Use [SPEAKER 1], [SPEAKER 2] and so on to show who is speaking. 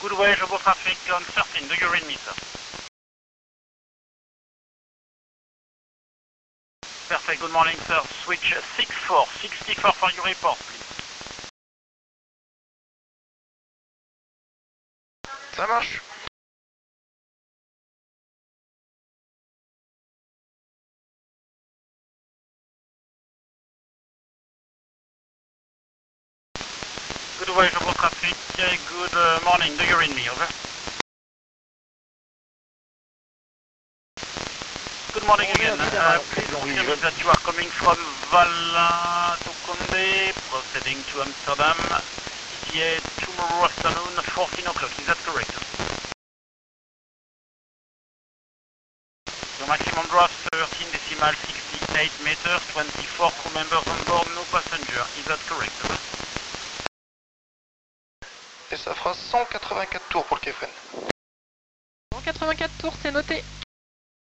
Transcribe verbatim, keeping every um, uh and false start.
[SPEAKER 1] Good way, Jobo traffic on thirteen, do you read me, sir? Perfect, good morning, sir. Switch six four, sixty-four for your report, please.
[SPEAKER 2] Ça marche.
[SPEAKER 1] Good way, Jobo traffic. Good uh, morning, do you read me, over? Good morning again. Uh, please confirm me that you are coming from Val to Condé, proceeding to Amsterdam, E T A tomorrow afternoon, fourteen o'clock. Is that correct? Your maximum draft thirteen decimal sixty-eight meters, twenty-four crew members on board, no passenger. Is that correct?
[SPEAKER 2] Et ça fera cent quatre-vingt-quatre tours pour le Kefren.
[SPEAKER 3] cent quatre-vingt-quatre tours, c'est noté.